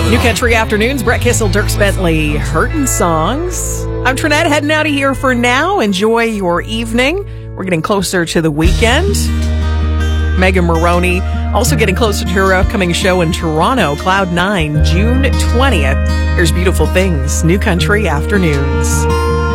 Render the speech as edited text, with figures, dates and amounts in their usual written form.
New Country Afternoons, Brett Kissel, Dierks Bentley, Hurtin' Songs. I'm Trinette, heading out of here for now. Enjoy your evening. We're getting closer to the weekend. Megan Maroney also getting closer to her upcoming show in Toronto, Cloud9, June 20th. Here's Beautiful Things, New Country Afternoons.